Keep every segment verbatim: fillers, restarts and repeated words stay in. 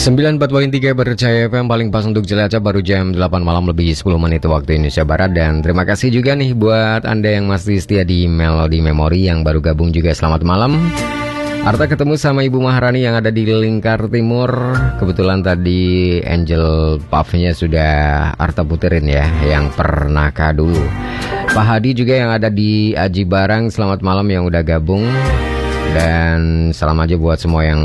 sembilan puluh empat koma tiga Berjaya F M, paling pas untuk jelajah, baru jam delapan malam lebih sepuluh menit waktu Indonesia Barat. Dan terima kasih juga nih buat Anda yang masih setia di Melody Memory, yang baru gabung juga selamat malam. Arta ketemu sama Ibu Maharani yang ada di Lingkar Timur. Kebetulan tadi Angel Puff-nya sudah Arta puterin ya, yang pernahkah dulu. Pak Hadi juga yang ada di Aji Barang, selamat malam yang udah gabung. Dan salam aja buat semua yang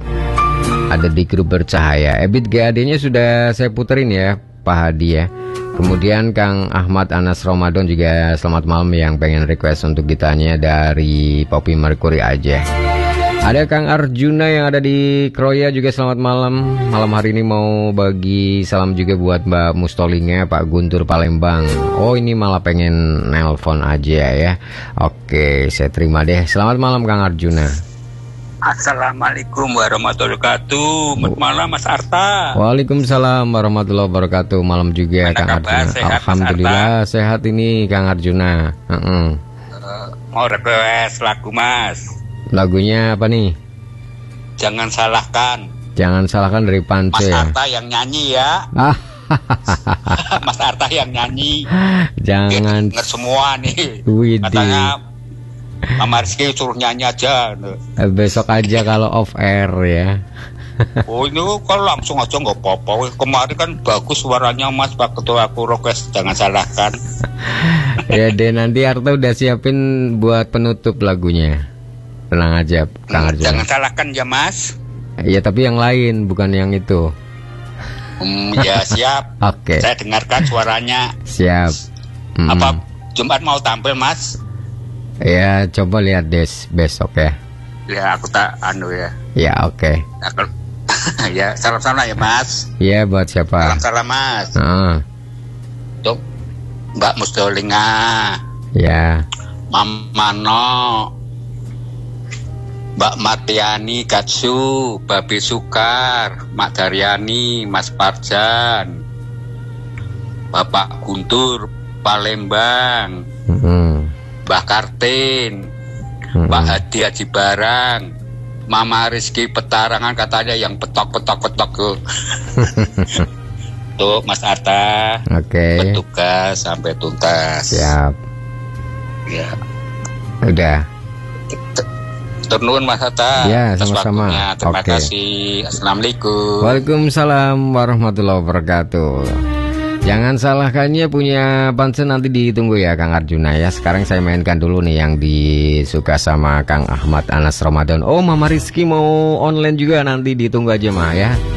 ada di grup Bercahaya. Ebit G A D-nya sudah saya puterin ya, Pak Hadi ya. Kemudian Kang Ahmad Anas Ramadan juga selamat malam, yang pengen request untuk ditanya dari Poppy Mercury aja. Ada Kang Arjuna yang ada di Kroya juga selamat malam. Malam hari ini mau bagi salam juga buat Mbak Mustolinga, Pak Guntur Palembang. Oh, ini malah pengen nelpon aja ya. Oke, saya terima deh. Selamat malam Kang Arjuna. Assalamualaikum warahmatullahi wabarakatuh. Selamat malam Mas Arta. Waalaikumsalam warahmatullahi wabarakatuh. Malam juga Mana Kang kabar? Arjuna. Sehat, Alhamdulillah sehat ini Kang Arjuna. uh-uh. uh, Mau request lagu Mas. Lagunya apa nih? Jangan salahkan. Jangan salahkan dari Pance. Mas ya? Arta yang nyanyi ya. Mas Arta yang nyanyi. Jangan. Nggak semua nih. Widih. Katanya Mama Rizky suruh nyanyi aja. Besok aja kalau off air ya. Oh, ini kalau langsung aja nggak apa-apa. Kemarin kan bagus suaranya Mas, Pak Ketua, aku request jangan salahkan. Ya deh, nanti Arta udah siapin buat penutup lagunya. Tenang aja Kang Arjuna. Jangan salahkan ya Mas. Iya, tapi yang lain bukan yang itu. Hmm, ya siap. Oke. Saya dengarkan suaranya. Siap. Mm. Apa Jumat mau tampil Mas? Ya coba lihat des besok ya. Ya aku tak anu ya. Ya oke. Okay. Ya salam-salam ya Mas. Iya, buat siapa? Salam-salam Mas. Uh. Untuk Mbak Mustolinga. Ya. Mama No, Mbak Martiani Katsu, Babi Sukar, Mak Daryani, Mas Parjan, Bapak Guntur Palembang, Mm-hmm. Mbak Kartin, Mm-hmm. Mbak Hadi Haji Barang, Mama Rizky Petarangan, katanya yang petok-petok-petok tuh. Tuh Mas Arta. Oke. Okay. Bertugas sampai tuntas. Siap. Ya. Udah. Turun Mas Arta. Ya, sama-sama. Terima okay. kasih. Assalamualaikum. Waalaikumsalam warahmatullahi wabarakatuh. Jangan salahkannya punya Pansen, nanti ditunggu ya Kang Arjuna ya. Sekarang saya mainkan dulu nih yang disuka sama Kang Ahmad Anas Ramadan. Oh, Mama Rizky mau online juga, nanti ditunggu aja mah ya.